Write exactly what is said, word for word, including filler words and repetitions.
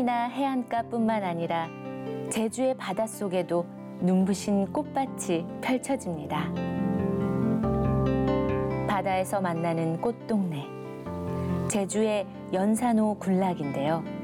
해남이나 해안가뿐만 아니라 제주의 바닷속에도 눈부신 꽃밭이 펼쳐집니다. 바다에서 만나는 꽃동네, 제주의 연산호 군락인데요.